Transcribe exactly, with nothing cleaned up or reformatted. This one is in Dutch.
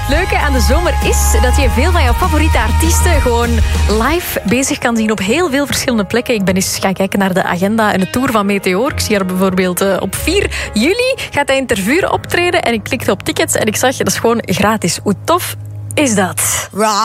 leuke aan de zomer is dat je veel van jouw favoriete artiesten gewoon live bezig kan zien op heel veel verschillende plekken. Ik ben eens gaan kijken naar de agenda en de tour van Meteor. Ik zie er bijvoorbeeld uh, op vier juli gaat hij in Tervuren optreden en ik klikte op tickets en ik zag, dat is gewoon gratis. Hoe tof is dat?